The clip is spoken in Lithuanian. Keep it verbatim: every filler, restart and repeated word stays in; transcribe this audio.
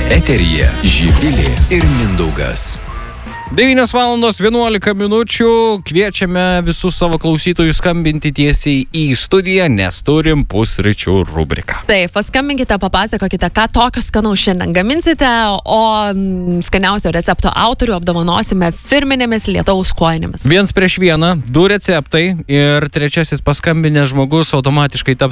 Eteryje Živilė ir Mindaugas. devynios valandos vienuolika minučių. Kviečiame visus savo klausytojus skambinti tiesiai į studiją, nes turim pusryčių rubriką. Taip, paskambinkite, papasakokite, ką tokio skanaus šiandien gaminsite, o skaniausio recepto autorių apdovanosime firminėmis Lietaus kojinėmis. Viens prieš vieną, du receptai ir trečiasis paskambinęs žmogus automatiškai taps